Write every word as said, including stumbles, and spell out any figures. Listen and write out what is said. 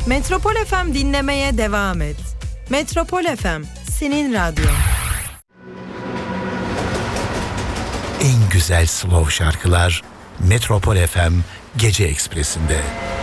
Metropol F M dinlemeye devam et. Metropol F M, senin radyon. En güzel slow şarkılar Metropol F M Gece Ekspresi'nde.